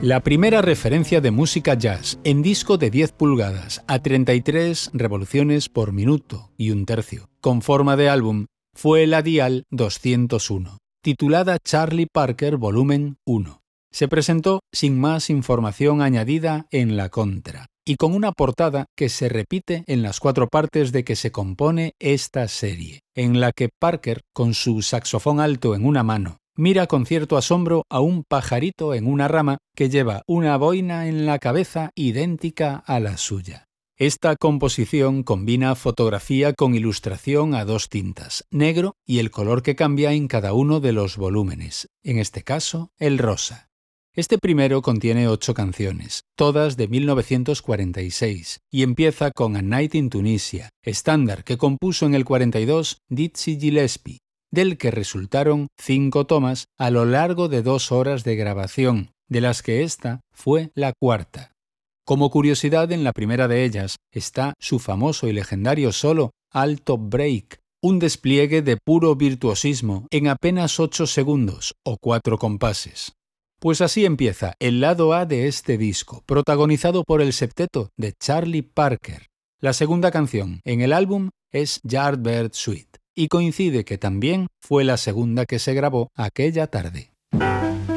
La primera referencia de música jazz en disco de 10 pulgadas a 33 revoluciones por minuto y un tercio, con forma de álbum, fue la Dial 201, titulada Charlie Parker Volumen 1. Se presentó sin más información añadida en la contra, y con una portada que se repite en las 4 partes de que se compone esta serie, en la que Parker, con su saxofón alto en una mano, mira con cierto asombro a un pajarito en una rama que lleva una boina en la cabeza idéntica a la suya. Esta composición combina fotografía con ilustración a 2 tintas, negro y el color que cambia en cada uno de los volúmenes, en este caso el rosa. Este primero contiene 8 canciones, todas de 1946, y empieza con A Night in Tunisia, estándar que compuso en el 42 Dizzy Gillespie, del que resultaron 5 tomas a lo largo de 2 horas de grabación, de las que esta fue la cuarta. Como curiosidad, en la primera de ellas está su famoso y legendario solo Alto Break, un despliegue de puro virtuosismo en apenas 8 segundos o 4 compases. Pues así empieza el lado A de este disco, protagonizado por el septeto de Charlie Parker. La segunda canción en el álbum es Yardbird Suite, y coincide que también fue la segunda que se grabó aquella tarde.